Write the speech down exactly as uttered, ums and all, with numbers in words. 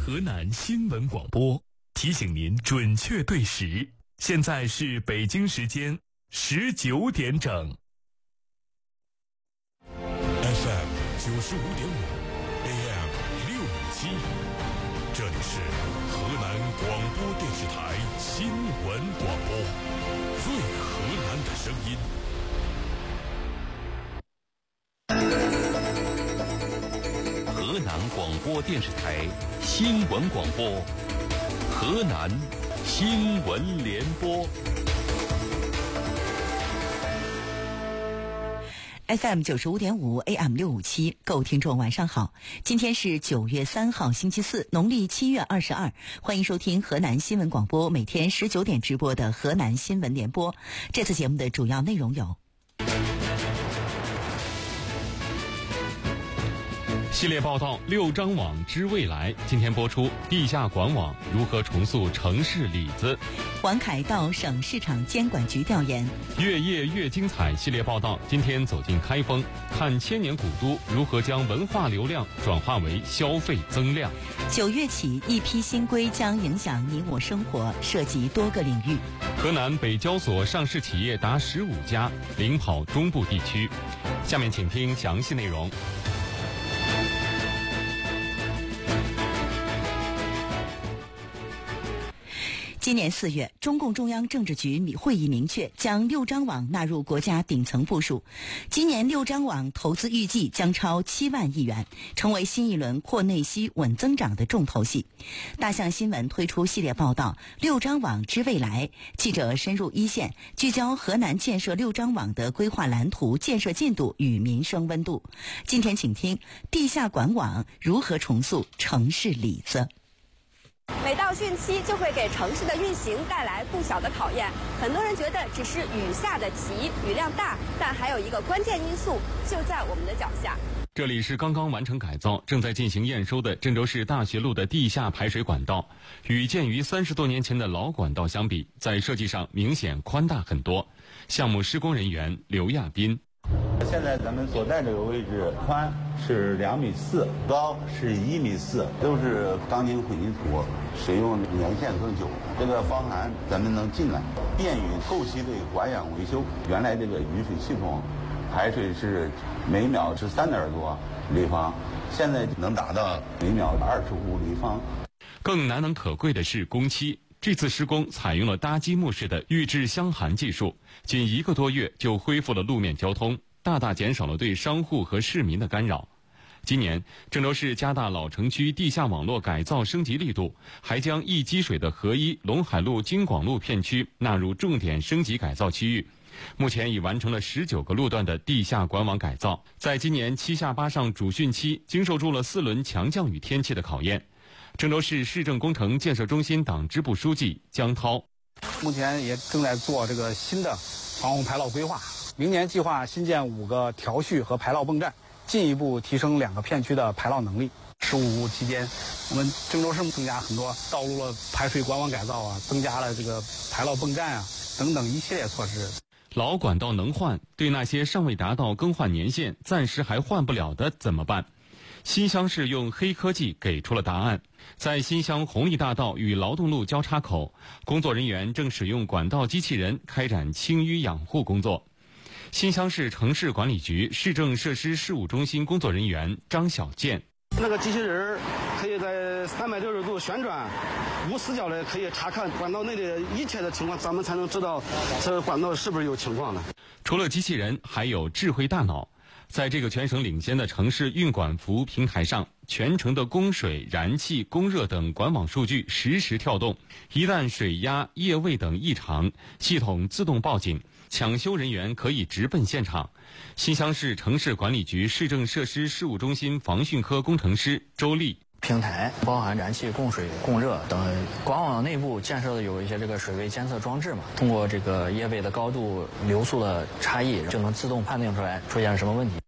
河南新闻广播提醒您准确对时，现在是北京时间十九点整。 F M 九十五点五 ，A M 六五七，这里是河南广播电视台新闻广播，最河南的声音。 河南广播电视台新闻广播，河南新闻联播。 F M 九十五点五 A M 六五七，各位听众晚上好，今天是九月三号星期四，农历七月二十二，欢迎收听河南新闻广播每天十九点直播的河南新闻联播。这次节目的主要内容有： 系列报道六张网之未来，今天播出地下管网如何重塑城市里子。 王凯到省市场监管局调研。 越夜越精彩系列报道，今天走进开封，看千年古都如何将文化流量转化为消费增量。 九月起，一批新规将影响你我生活，涉及多个领域。 河南北交所上市企业达十五家，领跑中部地区。下面请听详细内容。 今年四月，中共中央政治局会议明确将六张网纳入国家顶层部署。今年六张网投资预计将超七万亿元，成为新一轮扩内需稳增长的重头戏。大象新闻推出系列报道《六张网之未来》，记者深入一线，聚焦河南建设六张网的规划蓝图、建设进度与民生温度。今天请听地下管网如何重塑城市里子。 每到汛期，就会给城市的运行带来不小的考验。很多人觉得只是雨下的急，雨量大，但还有一个关键因素就在我们的脚下。 这里是刚刚完成改造、正在进行验收的郑州市大学路的地下排水管道。与建于三十多年前的老管道相比，在设计上明显宽大很多。项目施工人员刘亚斌。 现在咱们所在这个位置，宽是两米四，高是一米四，都是钢筋混凝土，使用年限更久。这个防寒咱们能进来，便于后期的保养维修。原来这个雨水系统排水是每秒是三点多立方，现在能达到每秒二十五立方。 更难能可贵的是工期。这次施工采用了搭积木式的预制箱涵技术，仅一个多月就恢复了路面交通，大大减少了对商户和市民的干扰。今年，郑州市加大老城区地下网络改造升级力度，还将易积水的合一陇海路、京广路片区纳入重点升级改造区域。目前已完成了十九个路段的地下管网改造，在今年七下八上主汛期，经受住了四轮强降雨天气的考验。郑州市市政工程建设中心党支部书记姜涛， 目前也正在做这个新的防洪排涝规划，明年计划新建五个调蓄和排涝泵站，进一步提升两个片区的排涝能力。十五期间，我们郑州市增加很多道路的排水管网改造啊，增加了这个排涝泵站啊等等一系列措施。 老管道能换，对那些尚未达到更换年限、暂时还换不了的怎么办？新乡市用黑科技给出了答案。在新乡红利大道与劳动路交叉口，工作人员正使用管道机器人开展清淤养护工作。新乡市城市管理局市政设施事务中心工作人员张小健， 那个机器人可以在三百六十度旋转，无死角的可以查看管道内的一切的情况，咱们才能知道这个管道是不是有情况的。 除了机器人，还有智慧大脑。在这个全省领先的城市运管服务平台上，全城的供水、燃气、供热等管网数据实时跳动，一旦水压、液位等异常，系统自动报警，抢修人员可以直奔现场。新乡市城市管理局市政设施事务中心防汛科工程师周丽。 平台包含燃气、供水、供热等，管网内部建设的有一些这个水位监测装置嘛，通过这个液位的高度、流速的差异，就能自动判定出来出现了什么问题，